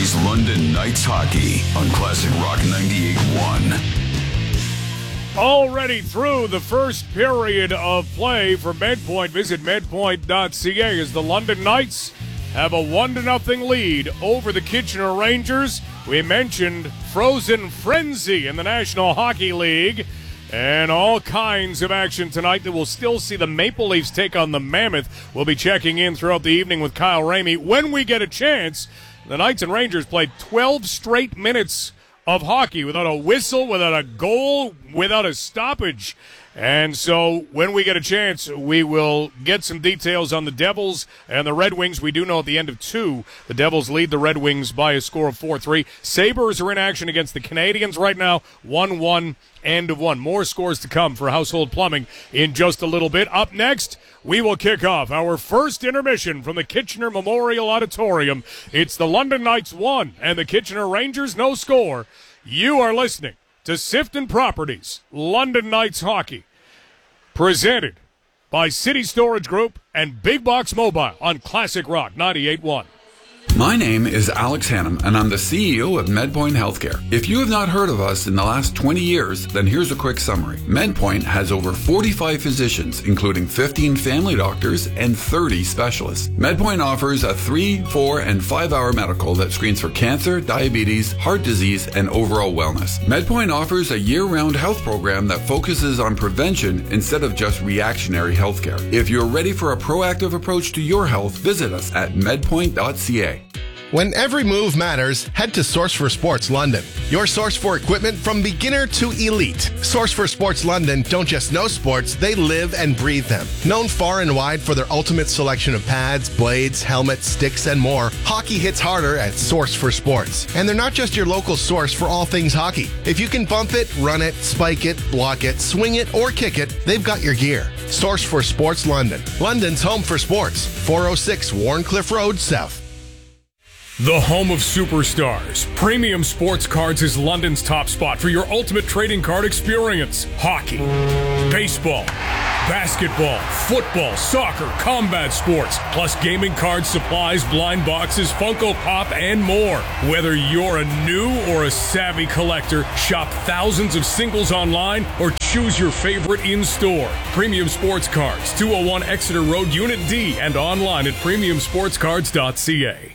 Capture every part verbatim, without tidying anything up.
Properties London Knights Hockey on Classic Rock ninety-eight point one. Already through the first period of play for MedPoint. Visit medpoint dot c a as the London Knights have a one to nothing lead over the Kitchener Rangers. We mentioned Frozen Frenzy in the National Hockey League. And all kinds of action tonight that we'll still see the Maple Leafs take on the Mammoth. We'll be checking in throughout the evening with Kyle Ramey. When we get a chance, the Knights and Rangers played twelve straight minutes of hockey without a whistle, without a goal, without a stoppage. And so when we get a chance, we will get some details on the Devils and the Red Wings. We do know at the end of two, the Devils lead the Red Wings by a score of four three. Sabres are in action against the Canadiens right now, one one, end of one. More scores to come for Household Plumbing in just a little bit. Up next, we will kick off our first intermission from the Kitchener Memorial Auditorium. It's the London Knights one and the Kitchener Rangers no score. You are listening to Sifton Properties, London Knights Hockey, presented by City Storage Group and Big Box Mobile on Classic Rock ninety-eight point one. My name is Alex Hannum, and I'm the C E O of MedPoint Healthcare. If you have not heard of us in the last twenty years, then here's a quick summary. MedPoint has over forty-five physicians, including fifteen family doctors and thirty specialists. MedPoint offers a three, four, and five-hour medical that screens for cancer, diabetes, heart disease, and overall wellness. MedPoint offers a year-round health program that focuses on prevention instead of just reactionary healthcare. If you're ready for a proactive approach to your health, visit us at medpoint dot c a. When every move matters, head to Source for Sports London, your source for equipment from beginner to elite. Source for Sports London don't just know sports, they live and breathe them. Known far and wide for their ultimate selection of pads, blades, helmets, sticks, and more, hockey hits harder at Source for Sports. And they're not just your local source for all things hockey. If you can bump it, run it, spike it, block it, swing it, or kick it, they've got your gear. Source for Sports London, London's home for sports. four oh six Warncliffe Road, South. The home of superstars, Premium Sports Cards is London's top spot for your ultimate trading card experience. Hockey, baseball, basketball, football, soccer, combat sports, plus gaming cards, supplies, blind boxes, Funko Pop, and more. Whether you're a new or a savvy collector, shop thousands of singles online or choose your favorite in-store. Premium Sports Cards, two oh one Exeter Road, Unit D, and online at premium sports cards dot c a.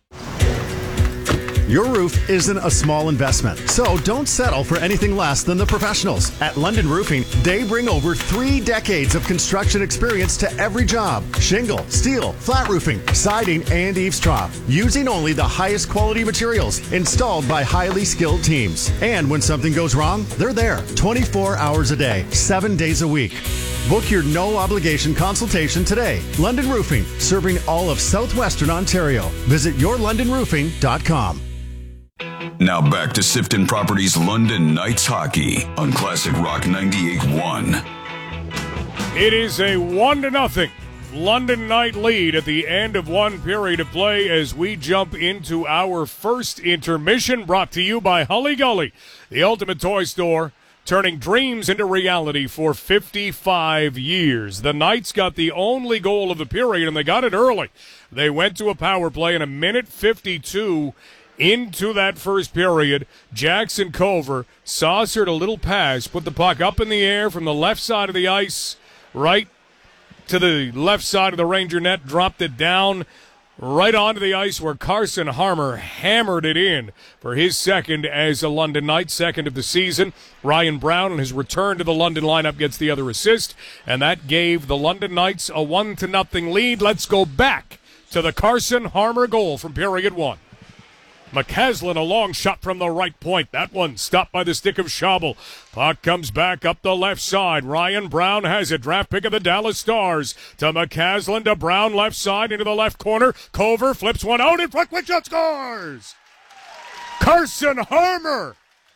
Your roof isn't a small investment, so don't settle for anything less than the professionals. At London Roofing, they bring over three decades of construction experience to every job. Shingle, steel, flat roofing, siding, and eaves trough. Using only the highest quality materials, installed by highly skilled teams. And when something goes wrong, they're there twenty-four hours a day, seven days a week. Book your no-obligation consultation today. London Roofing, serving all of southwestern Ontario. Visit your london roofing dot com. Now back to Sifton Properties London Knights Hockey on Classic Rock ninety-eight point one. It is a one to nothing London Knight lead at the end of one period of play as we jump into our first intermission, brought to you by Hully Gully, the ultimate toy store, turning dreams into reality for fifty-five years. The Knights got the only goal of the period, and they got it early. They went to a power play in a minute fifty-two into that first period. Jackson Cover saucered a little pass, put the puck up in the air from the left side of the ice, right to the left side of the Ranger net, dropped it down right onto the ice where Carson Harmer hammered it in for his second as a London Knight, second of the season. Ryan Brown, on his return to the London lineup, gets the other assist, and that gave the London Knights a one to nothing lead. Let's go back to the Carson Harmer goal from period one. McCaslin, a long shot from the right point. That one stopped by the stick of Schabel. Puck comes back up the left side. Ryan Brown has it. Draft pick of the Dallas Stars. To McCaslin, to Brown, left side, into the left corner. Cover flips one out, and front quick shot scores! Carson Harmer!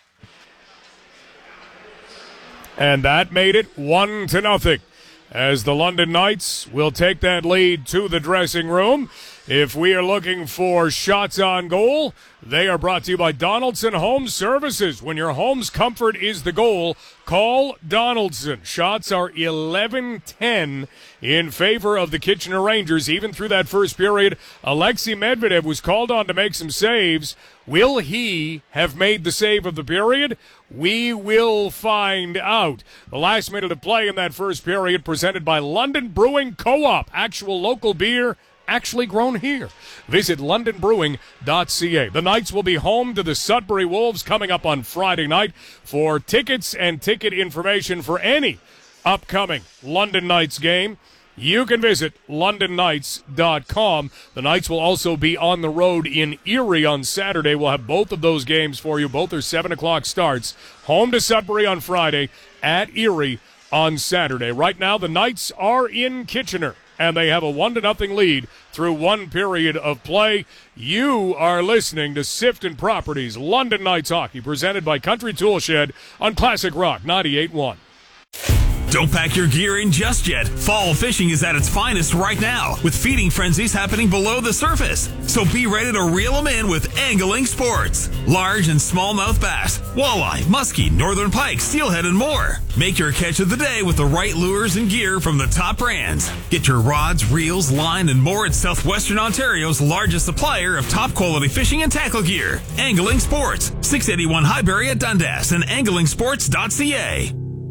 And that made it one to nothing, as the London Knights will take that lead to the dressing room. If we are looking for shots on goal, they are brought to you by Donaldson Home Services. When your home's comfort is the goal, call Donaldson. Shots are eleven ten in favor of the Kitchener Rangers. Even through that first period, Alexei Medvedev was called on to make some saves. Will he have made the save of the period? We will find out. The last minute of play in that first period presented by London Brewing Co-op. Actual local beer, actually grown here. Visit london brewing dot c a. The Knights will be home to the Sudbury Wolves coming up on Friday night. For tickets and ticket information for any upcoming London Knights game, you can visit london knights dot com. The Knights will also be on the road in Erie on Saturday. We'll have both of those games for you. Both are seven o'clock starts. Home to Sudbury on Friday, at Erie on Saturday. Right now, the Knights are in Kitchener, and they have a one to nothing lead through one period of play. You are listening to Sifton Properties London Knights Hockey, presented by Country Tool Shed on Classic Rock ninety-eight point one. Don't pack your gear in just yet. Fall fishing is at its finest right now, with feeding frenzies happening below the surface. So be ready to reel them in with Angling Sports. Large and smallmouth bass, walleye, muskie, northern pike, steelhead, and more. Make your catch of the day with the right lures and gear from the top brands. Get your rods, reels, line, and more at Southwestern Ontario's largest supplier of top-quality fishing and tackle gear. Angling Sports, six eighty-one Highbury at Dundas and angling sports dot c a.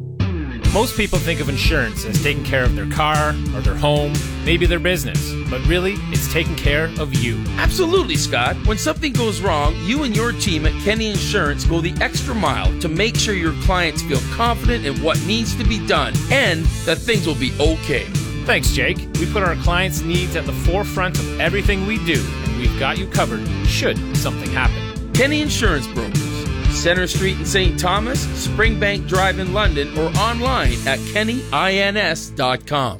Most people think of insurance as taking care of their car or their home, maybe their business, but really, it's taking care of you. Absolutely, Scott. When something goes wrong, you and your team at Kenny Insurance go the extra mile to make sure your clients feel confident in what needs to be done and that things will be okay. Thanks, Jake. We put our clients' needs at the forefront of everything we do, and we've got you covered should something happen. Kenny Insurance Brokers. Center Street in Saint Thomas, Springbank Drive in London, or online at kenny ins dot com.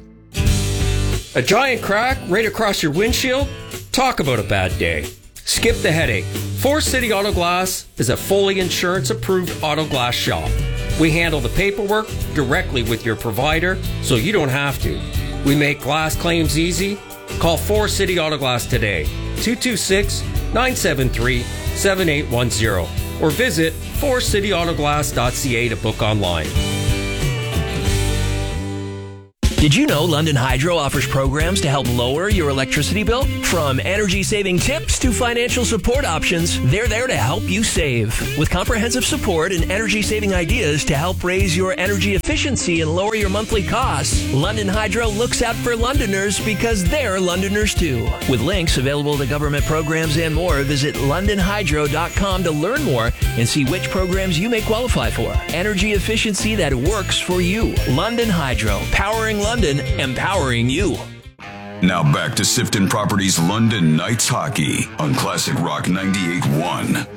A giant crack right across your windshield? Talk about a bad day. Skip the headache. Forest City Auto Glass is a fully insurance-approved auto glass shop. We handle the paperwork directly with your provider, so you don't have to. We make glass claims easy. Call Forest City Auto Glass today, two two six, nine seven three, seven eight one zero. Or visit forest city auto glass dot c a to book online. Did you know London Hydro offers programs to help lower your electricity bill? From energy-saving tips to financial support options, they're there to help you save. With comprehensive support and energy-saving ideas to help raise your energy efficiency and lower your monthly costs, London Hydro looks out for Londoners because they're Londoners too. With links available to government programs and more, visit london hydro dot com to learn more and see which programs you may qualify for. Energy efficiency that works for you. London Hydro, powering London, empowering you. Now back to Sifton Properties London Knights Hockey on Classic Rock ninety-eight point one.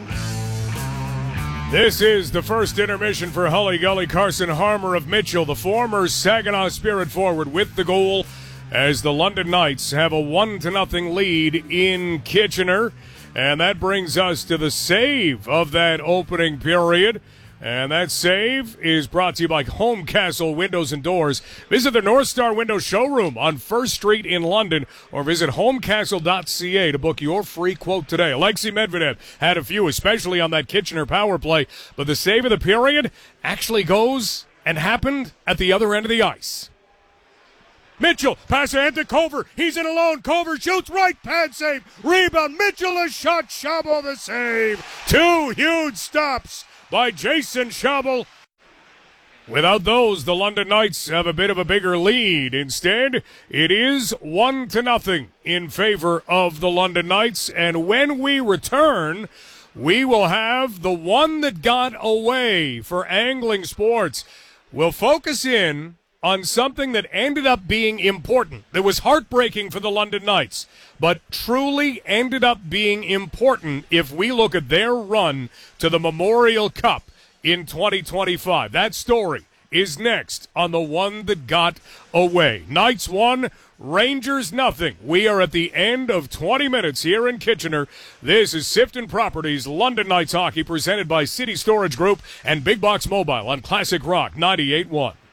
This is the first intermission for Hully Gully. Carson Harmer of Mitchell, the former Saginaw Spirit forward, with the goal as the London Knights have a one to nothing lead in Kitchener. And that brings us to the save of that opening period. And that save is brought to you by Home Castle Windows and Doors. Visit the North Star Window Showroom on First Street in London, or visit home castle dot c a to book your free quote today. Alexei Medvedev had a few, especially on that Kitchener power play, but the save of the period actually goes and happened at the other end of the ice. Mitchell, pass ahead to Cover. He's in alone. Cover shoots right, pad save. Rebound. Mitchell a shot. Schabel the save. Two huge stops by Jason Schabel. Without those, the London Knights have a bit of a bigger lead. Instead, it is one to nothing in favor of the London Knights. And when we return, we will have the one that got away for Angling Sports. We'll focus in on something that ended up being important, that was heartbreaking for the London Knights, but truly ended up being important if we look at their run to the Memorial Cup in twenty twenty-five. That story is next on the one that got away. Knights one, Rangers nothing. We are at the end of twenty minutes here in Kitchener. This is Sifton Properties London Knights Hockey, presented by City Storage Group and Big Box Mobile on Classic Rock ninety-eight point one.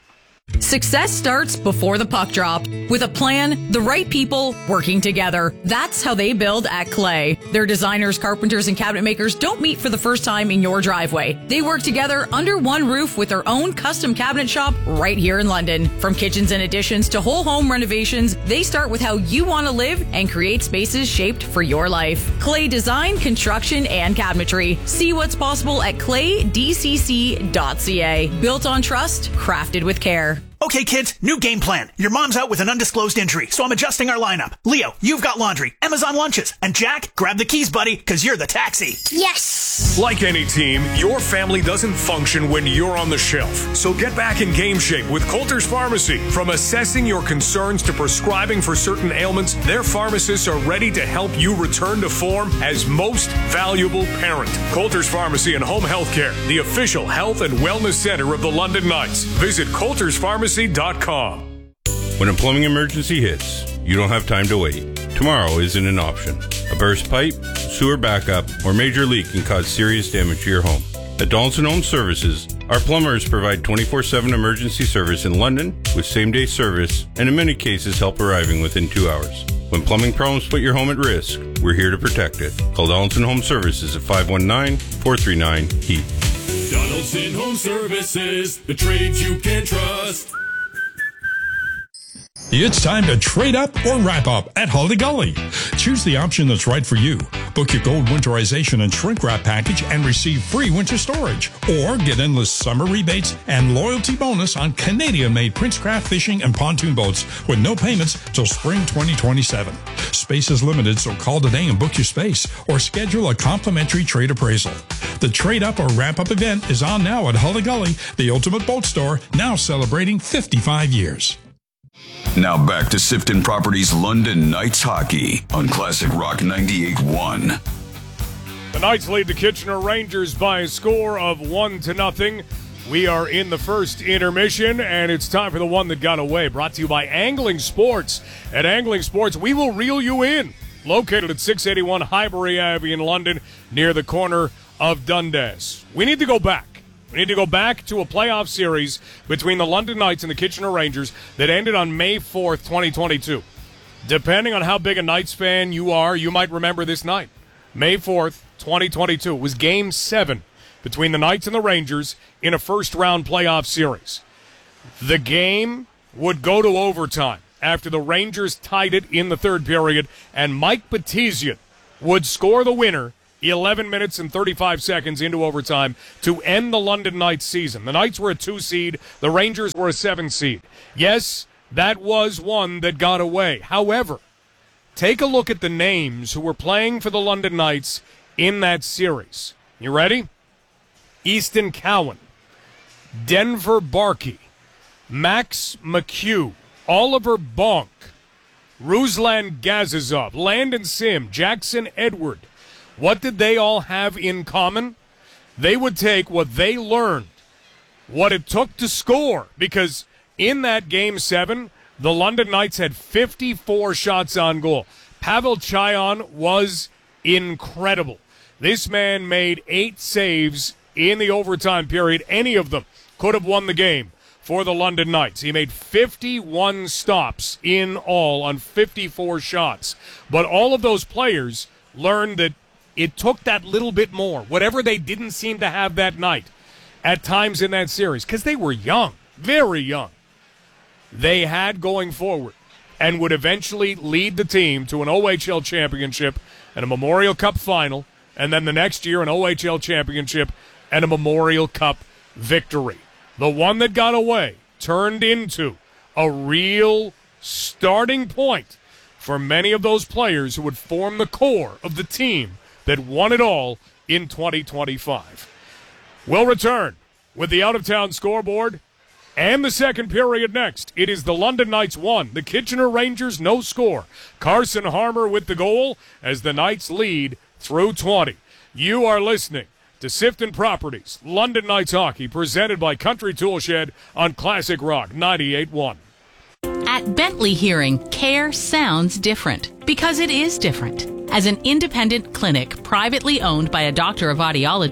Success starts before the puck drop. With a plan, the right people working together. That's how they build at Clay. Their designers, carpenters, and cabinet makers don't meet for the first time in your driveway. They work together under one roof with their own custom cabinet shop right here in London. From kitchens and additions to whole home renovations, they start with how you want to live and create spaces shaped for your life. Clay Design, Construction, and Cabinetry. See what's possible at clay d c c dot c a. Built on trust, crafted with care. Okay, kids, new game plan. Your mom's out with an undisclosed injury, so I'm adjusting our lineup. Leo, you've got laundry, Amazon lunches, and Jack, grab the keys, buddy, because you're the taxi. Yes! Like any team, your family doesn't function when you're on the shelf. So get back in game shape with Coulter's Pharmacy. From assessing your concerns to prescribing for certain ailments, their pharmacists are ready to help you return to form as most valuable parent. Coulter's Pharmacy and Home Healthcare, the official health and wellness center of the London Knights. Visit Coulters Pharmacy dot com. When a plumbing emergency hits, you don't have time to wait. Tomorrow isn't an option. A burst pipe, sewer backup, or major leak can cause serious damage to your home. At Donaldson Home Services, our plumbers provide twenty-four seven emergency service in London with same-day service and in many cases help arriving within two hours. When plumbing problems put your home at risk, we're here to protect it. Call Donaldson Home Services at five one nine, four three nine, HEAT. Donaldson Home Services, the trades you can trust. It's time to trade up or wrap up at Holly Gully. Choose the option that's right for you. Book your gold winterization and shrink wrap package and receive free winter storage. Or get endless summer rebates and loyalty bonus on Canadian-made Princecraft fishing and pontoon boats with no payments till spring twenty twenty-seven. Space is limited, so call today and book your space or schedule a complimentary trade appraisal. The trade up or wrap up event is on now at Holly Gully, the ultimate boat store, now celebrating fifty-five years. Now back to Sifton Properties London Knights Hockey on Classic Rock ninety-eight point one. The Knights lead the Kitchener Rangers by a score of one to nothing. We are in the first intermission, and it's time for the one that got away. Brought to you by Angling Sports. At Angling Sports, we will reel you in. Located at six eighty-one Highbury Avenue in London, near the corner of Dundas. We need to go back. We need to go back to a playoff series between the London Knights and the Kitchener Rangers that ended on May fourth, twenty twenty-two. Depending on how big a Knights fan you are, you might remember this night. May fourth, twenty twenty-two. It was Game seven between the Knights and the Rangers in a first-round playoff series. The game would go to overtime after the Rangers tied it in the third period, and Mike Batizian would score the winner eleven minutes and thirty-five seconds into overtime to end the London Knights season. The Knights were a two seed. The Rangers were a seven seed. Yes, that was one that got away. However, take a look at the names who were playing for the London Knights in that series. You ready? Easton Cowan, Denver Barkey, Max McHugh, Oliver Bonk, Ruslan Gazizov, Landon Sim, Jackson Edward. What did they all have in common? They would take what they learned, what it took to score, because in that Game seven, the London Knights had fifty-four shots on goal. Pavel Chayon was incredible. This man made eight saves in the overtime period. Any of them could have won the game for the London Knights. He made fifty-one stops in all on fifty-four shots. But all of those players learned that it took that little bit more, whatever they didn't seem to have that night at times in that series, because they were young, very young. They had going forward and would eventually lead the team to an O H L championship and a Memorial Cup final, and then the next year an O H L championship and a Memorial Cup victory. The one that got away turned into a real starting point for many of those players who would form the core of the team that won it all in twenty twenty-five. We'll return with the out-of-town scoreboard and the second period next. It is the London Knights one, the Kitchener Rangers no score. Carson Harmer with the goal as the Knights lead through twenty. You are listening to Sifton Properties London Knights Hockey, presented by Country Tool Shed on Classic Rock ninety-eight point one. At Bentley Hearing, care sounds different because it is different. As an independent clinic privately owned by a doctor of audiology,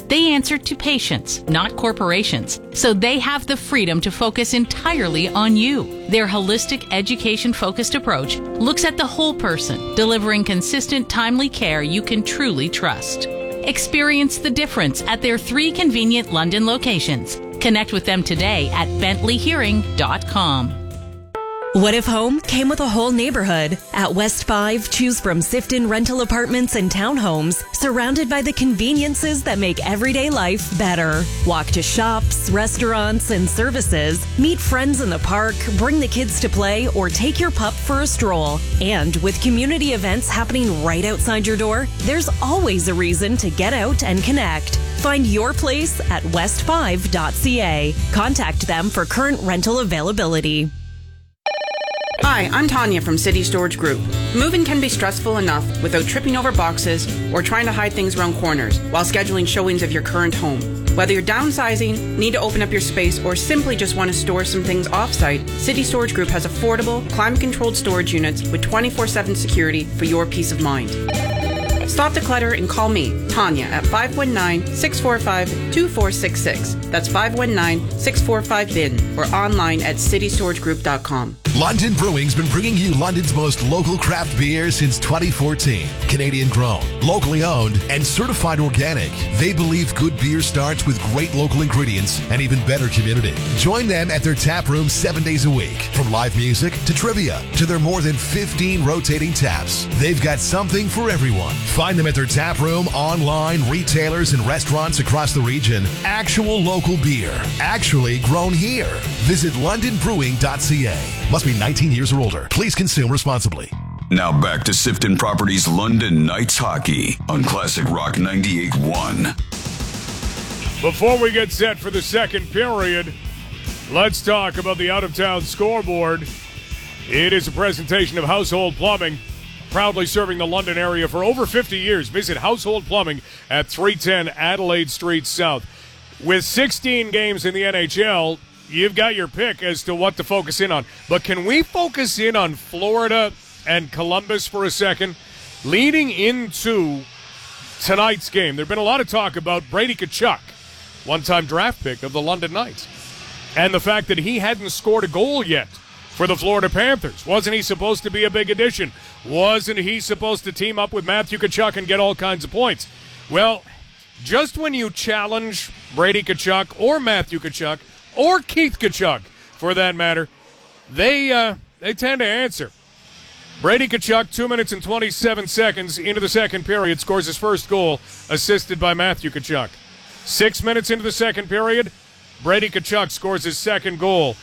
They answer to patients, not corporations, so they have the freedom to focus entirely on you. Their holistic, education-focused approach looks at the whole person, delivering consistent, timely care you can truly trust. Experience the difference at their three convenient London locations. Connect with them today at bentley hearing dot com. What if home came with a whole neighborhood? At West five, choose from Sifton rental apartments and townhomes, surrounded by the conveniences that make everyday life better. Walk to shops, restaurants, and services, meet friends in the park, bring the kids to play, or take your pup for a stroll. And with community events happening right outside your door, there's always a reason to get out and connect. Find your place at west five dot c a. Contact them for current rental availability. Hi, I'm Tanya from City Storage Group. Moving can be stressful enough without tripping over boxes or trying to hide things around corners while scheduling showings of your current home. Whether you're downsizing, need to open up your space, or simply just want to store some things off-site, City Storage Group has affordable, climate-controlled storage units with twenty-four seven security for your peace of mind. Stop the clutter and call me, Tanya, at five one nine, six four five, two four six six. That's five one nine, six four five, B I N or online at city storage group dot com. London Brewing's been bringing you London's most local craft beer since twenty fourteen. Canadian grown, locally owned, and certified organic. They believe good beer starts with great local ingredients and even better community. Join them at their tap room seven days a week. From live music to trivia to their more than fifteen rotating taps. They've got something for everyone. Find them at their tap room, online, retailers, and restaurants across the region. Actual local beer. Actually grown here. Visit london brewing dot c a. Must be nineteen years or older. Please consume responsibly. Now back to Sifton Properties London Knights Hockey on Classic Rock ninety-eight point one. Before we get set for the second period, let's talk about the out-of-town scoreboard. It is a presentation of Household Plumbing, proudly serving the London area for over fifty years. Visit Household Plumbing at three ten Adelaide Street South. With sixteen games in the N H L, you've got your pick as to what to focus in on. But can we focus in on Florida and Columbus for a second? Leading into tonight's game, there has been a lot of talk about Brady Tkachuk, one-time draft pick of the London Knights, and the fact that he hadn't scored a goal yet for the Florida Panthers. Wasn't he supposed to be a big addition? Wasn't he supposed to team up with Matthew Tkachuk and get all kinds of points? Well, just when you challenge Brady Tkachuk or Matthew Tkachuk or Keith Tkachuk, for that matter, they uh, they tend to answer. Brady Tkachuk, two minutes and twenty-seven seconds into the second period, scores his first goal, assisted by Matthew Tkachuk. Six minutes into the second period, Brady Tkachuk scores his second goal,